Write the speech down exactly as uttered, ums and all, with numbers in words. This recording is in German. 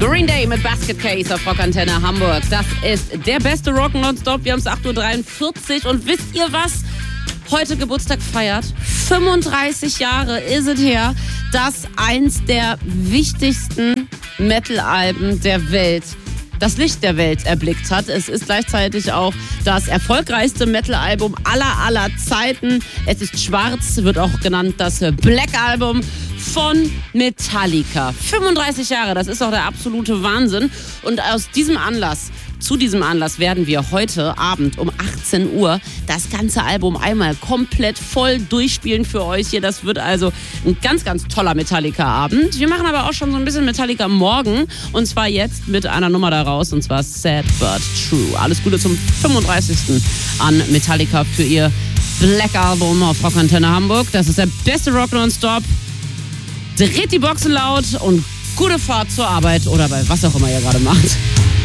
Green Day mit Basket Case auf Rockantenne Hamburg. Das ist der beste Rock Nonstop. Wir haben es acht Uhr dreiundvierzig und wisst ihr was? Heute Geburtstag feiert. fünfunddreißig Jahre ist es her, dass eins der wichtigsten Metal-Alben der Welt das Licht der Welt erblickt hat. Es ist gleichzeitig auch das erfolgreichste Metal-Album aller aller Zeiten. Es ist schwarz, wird auch genannt das Black Album von Metallica. fünfunddreißig Jahre, das ist doch der absolute Wahnsinn. Und aus diesem Anlass, zu diesem Anlass werden wir heute Abend um achtzehn Uhr das ganze Album einmal komplett voll durchspielen für euch hier. Das wird also ein ganz, ganz toller Metallica-Abend. Wir machen aber auch schon so ein bisschen Metallica morgen. Und zwar jetzt mit einer Nummer daraus, und zwar Sad But True. Alles Gute zum fünfunddreißigsten an Metallica für ihr Black Album auf Rockantenne Hamburg. Das ist der beste Rock Nonstop. Dreht die Boxen laut und gute Fahrt zur Arbeit oder bei was auch immer ihr gerade macht.